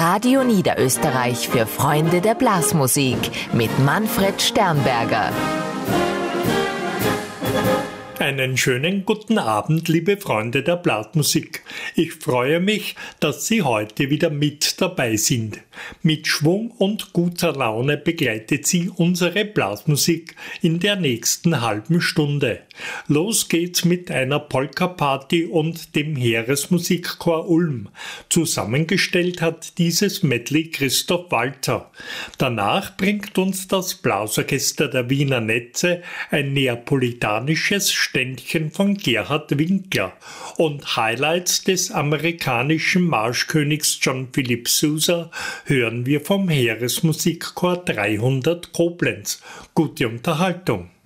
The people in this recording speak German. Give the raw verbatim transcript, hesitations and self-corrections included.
Radio Niederösterreich für Freunde der Blasmusik mit Manfred Sternberger. Einen schönen guten Abend, liebe Freunde der Blasmusik. Ich freue mich, dass Sie heute wieder mit dabei sind. Mit Schwung und guter Laune begleitet Sie unsere Blasmusik in der nächsten halben Stunde. Los geht's mit einer Polka-Party und dem Heeresmusikchor Ulm. Zusammengestellt hat dieses Medley Christoph Walter. Danach bringt uns das Blasorchester der Wiener Netze ein neapolitanisches Ständchen von Gerhard Winkler und Highlights des amerikanischen Marschkönigs John Philip Sousa hören wir vom Heeresmusikchor dreihundert Koblenz. Gute Unterhaltung.